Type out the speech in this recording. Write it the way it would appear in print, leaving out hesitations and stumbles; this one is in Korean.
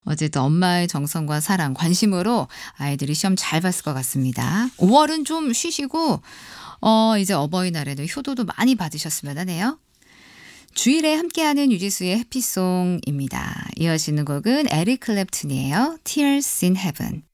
어제도 엄마의 정성과 사랑, 관심으로 아이들이 시험 잘 봤을 것 같습니다. 5월은 좀 쉬시고 이제 어버이날에는 효도도 많이 받으셨으면 하네요. 주일에 함께하는 유지수의 해피송입니다. 이어지는 곡은 에릭 클랩튼이에요. Tears in Heaven.